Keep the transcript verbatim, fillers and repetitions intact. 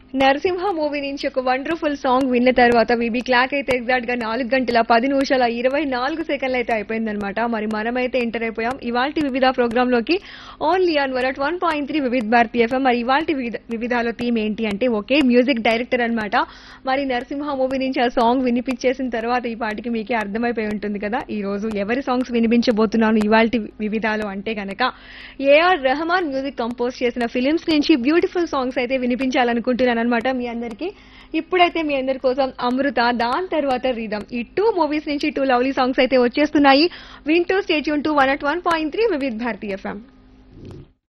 Narasimha movie నుంచి ఒక wonderful song విన్న తర్వాత విబి క్లాక్ అయితే ఎగ్జాక్ట్ గా నాలుగు గంటల పది నిమిషాల ఇరవై నాలుగు సెకండ్లు అయితే అయిపోయిందనమాట. మరి మనమైతే ఎంటర్ అయిపోయాం ఇవాల్టి వివిధ ప్రోగ్రామ్ లోకి only on one at one point three Vividh Bharati FM. మరి ఇవాల్టి వివిధాలో థీమ్ ఏంటి అంటే ఒకే మ్యూజిక్ డైరెక్టర్ అన్నమాట. మరి నరసింహ మూవీ నుంచి ఆ సాంగ్ వినిపించేసిన తర్వాత ఈ పాటికి మీకే అర్థమైపోయి ఉంటుంది కదా ఈ రోజు ఎవరి సాంగ్స్ వినిపించబోతున్నాను ఇవాల్టి వివిధాలో అంటే గనక ఏఆర్ రెహమాన్ మ్యూజిక్ కంపోజ్ చేసిన ఫిలిమ్స్ నుంచి బ్యూటిఫుల్ సాంగ్స్ అయితే వినిపించాలనుకుంటున్నాను అనమాట మీ అందరికి. ఇప్పుడైతే మీ అందరి కోసం అమృత, దాని తర్వాత రీదం, ఈ టూ మూవీస్ నుంచి టూ లవ్లీ సాంగ్స్ అయితే వచ్చేస్తున్నాయి. వింటూ stay tune to one at one point three Vividh Bharati FM.